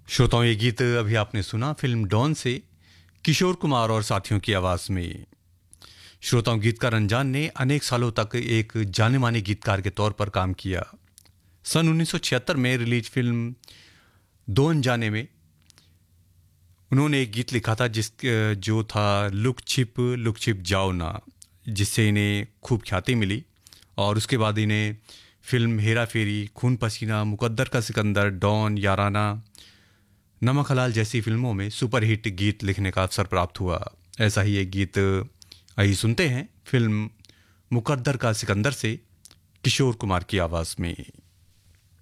श्रोताओं, ये गीत अभी आपने सुना फिल्म डॉन से किशोर कुमार और साथियों की आवाज़ में। श्रोताओं, गीतकार अनजान ने अनेक सालों तक एक जाने माने गीतकार के तौर पर काम किया। सन 1976 में रिलीज फिल्म दो अनजाने में उन्होंने एक गीत लिखा था जो था लुक छिप जाओ ना, जिससे इन्हें खूब ख्याति मिली। और उसके बाद इन्हें फिल्म हेरा फेरी, खून पसीना, मुकद्दर का सिकंदर, डॉन, याराना, नमक हलाल जैसी फिल्मों में सुपरहिट गीत लिखने का अवसर प्राप्त हुआ। ऐसा ही एक गीत आइए सुनते हैं फिल्म मुकद्दर का सिकंदर से किशोर कुमार की आवाज़ में।